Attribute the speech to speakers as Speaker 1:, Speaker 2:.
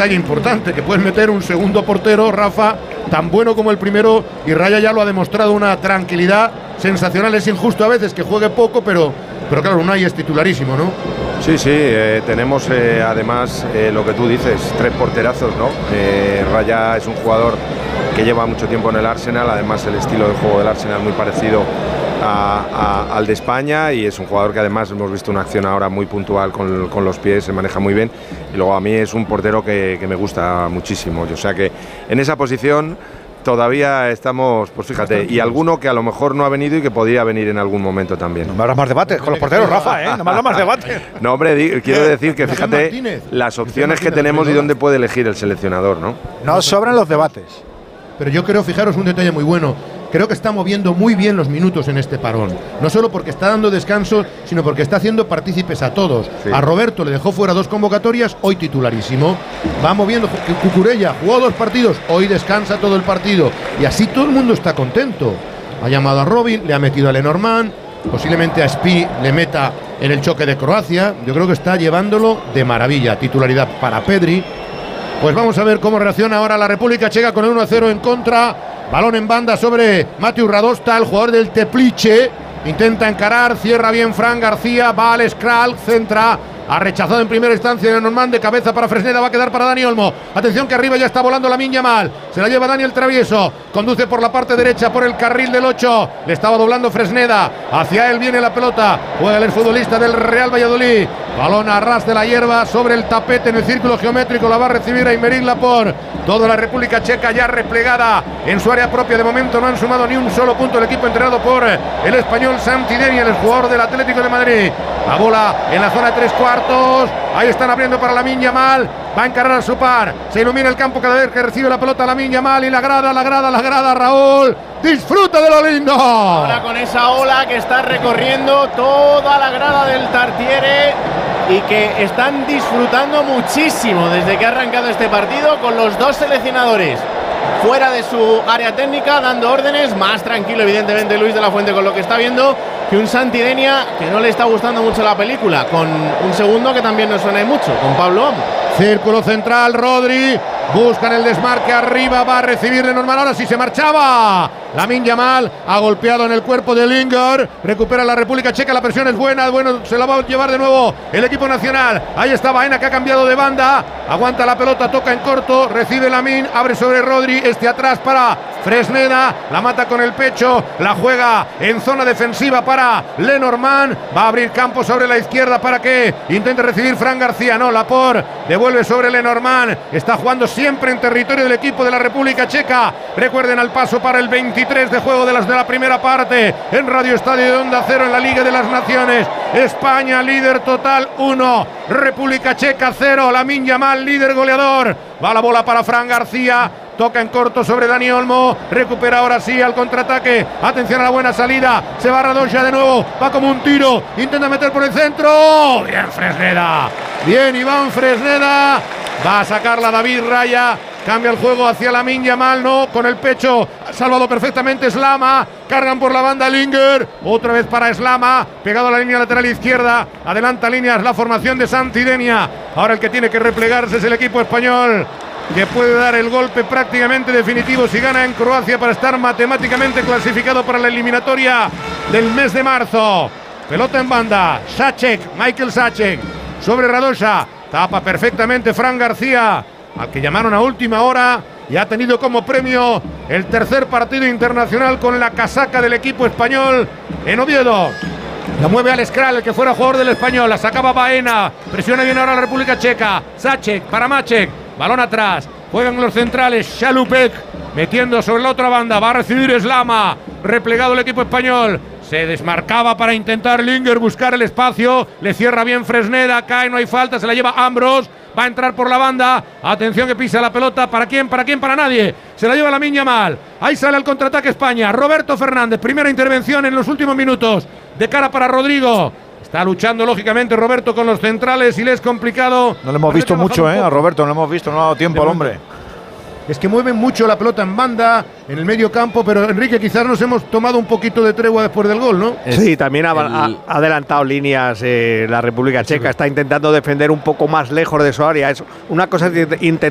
Speaker 1: detalle importante, que puedes meter un segundo portero, Rafa, tan bueno como el primero, y Raya ya lo ha demostrado, una tranquilidad sensacional. Es injusto a veces que juegue poco, pero claro, Unai es titularísimo, ¿no?
Speaker 2: Sí, tenemos además lo que tú dices, 3 porterazos, ¿no? Raya es un jugador que lleva mucho tiempo en el Arsenal, además el estilo de juego del Arsenal muy parecido al de España, y es un jugador que además hemos visto una acción ahora muy puntual con los pies, se maneja muy bien, y luego a mí es un portero que me gusta muchísimo, o sea que en esa posición todavía estamos, pues fíjate, y alguno que a lo mejor no ha venido y que podría venir en algún momento también.
Speaker 3: No me hagas más debates con los porteros, Rafa, ¿eh? No me hagas más debates.
Speaker 2: No, hombre, quiero decir que fíjate las opciones que tenemos y dónde puede elegir el seleccionador, ¿no?
Speaker 3: No sobran los debates.
Speaker 1: Pero yo creo, fijaros, un detalle muy bueno. Creo que está moviendo muy bien los minutos en este parón. No solo porque está dando descanso, sino porque está haciendo partícipes a todos. Sí. A Roberto le dejó fuera 2 convocatorias, hoy titularísimo. Va moviendo. Cucurella jugó 2 partidos, hoy descansa todo el partido. Y así todo el mundo está contento. Ha llamado a Robin, le ha metido a Lenormand, posiblemente a Spi le meta en el choque de Croacia. Yo creo que está llevándolo de maravilla. Titularidad para Pedri. Pues vamos a ver cómo reacciona ahora la República Checa con el 1-0 en contra. Balón en banda sobre Matthew Radosta, el jugador del Teplice. Intenta encarar, cierra bien Fran García, va al Skral, centra. Ha rechazado en primera instancia Lenormand, de cabeza para Fresneda, va a quedar para Dani Olmo. Atención que arriba ya está volando Lamine Yamal. Se la lleva Daniel Travieso, conduce por la parte derecha, por el carril del 8. Le estaba doblando Fresneda, hacia él viene la pelota. Juega el futbolista del Real Valladolid. Balón a ras de la hierba sobre el tapete en el círculo geométrico. La va a recibir Aymeric Laporte. Toda la República Checa ya replegada en su área propia. De momento no han sumado ni un solo punto el equipo entrenado por el español Santi Deniel, el jugador del Atlético de Madrid. La bola en la zona de 3/4. Ahí están abriendo para Lamine Yamal. Va a encarar a su par. Se ilumina el campo cada vez que recibe la pelota Lamine Yamal. Y la grada, Raúl. Disfruta de lo lindo.
Speaker 4: Ahora con esa ola que está recorriendo toda la grada del Tartiere y que están disfrutando muchísimo desde que ha arrancado este partido, con los 2 seleccionadores fuera de su área técnica dando órdenes. Más tranquilo evidentemente Luis de la Fuente con lo que está viendo que un Santi Denia que no le está gustando mucho la película, con un segundo que también no suena mucho, con Pablo Amo.
Speaker 1: Círculo central, Rodri. Buscan el desmarque arriba, va a recibir Lenormand. Ahora sí se marchaba. Lamine Yamal ha golpeado en el cuerpo de Lingard. Recupera la República Checa, la presión es buena. Bueno, se la va a llevar de nuevo el equipo nacional. Ahí está Baena, que ha cambiado de banda. Aguanta la pelota, toca en corto. Recibe Lamine, abre sobre Rodri. Atrás para Fresneda. La mata con el pecho. La juega en zona defensiva para Lenormand. Va a abrir campo sobre la izquierda para que intente recibir Fran García. No, Laporte devuelve sobre Lenormand. Está jugando siempre en territorio del equipo de la República Checa. Recuerden al paso para el 23 de juego de la primera parte en Radio Estadio de Onda Cero en la Liga de las Naciones. España líder total 1, República Checa 0. Lamine Yamal líder goleador. Va la bola para Fran García. Toca en corto sobre Dani Olmo. Recupera ahora sí al contraataque. Atención a la buena salida. Se va Radoja de nuevo. Va como un tiro. Intenta meter por el centro. Bien Fresneda. Bien Iván Fresneda. Va a sacarla David Raya. Cambia el juego hacia Lamine Yamal. No, con el pecho. Ha salvado perfectamente Slama. Cargan por la banda Lingard. Otra vez para Slama. Pegado a la línea lateral izquierda. Adelanta líneas la formación de Santi Denia. Ahora el que tiene que replegarse es el equipo español, que puede dar el golpe prácticamente definitivo si gana en Croacia para estar matemáticamente clasificado para la eliminatoria del mes de marzo. Pelota en banda, Sacek, Michael Sacek, sobre Radoja, tapa perfectamente Fran García, al que llamaron a última hora y ha tenido como premio el tercer partido internacional con la casaca del equipo español en Oviedo. La mueve al Skral, el que fuera jugador del Español, la sacaba Baena, presiona bien ahora la República Checa, Sacek para Macek. Balón atrás, juegan los centrales, Chalupek metiendo sobre la otra banda, va a recibir Slama, replegado el equipo español, se desmarcaba para intentar Lingard buscar el espacio, le cierra bien Fresneda, cae, no hay falta, se la lleva Ambros, va a entrar por la banda, atención que pisa la pelota, ¿para quién? Para nadie, se la lleva Lamine Yamal, ahí sale el contraataque España, Roberto Fernández, primera intervención en los últimos minutos, de cara para Rodrigo. Está luchando lógicamente Roberto con los centrales y le es complicado.
Speaker 3: No le hemos visto mucho, a Roberto, no le hemos visto, no ha dado tiempo al hombre.
Speaker 1: Es que mueven mucho la pelota en banda, en el medio campo, pero Enrique, quizás nos hemos tomado un poquito de tregua después del gol, ¿no?
Speaker 5: Sí, también ha adelantado líneas la República Checa, está intentando defender un poco más lejos de su área. Una cosa es intentar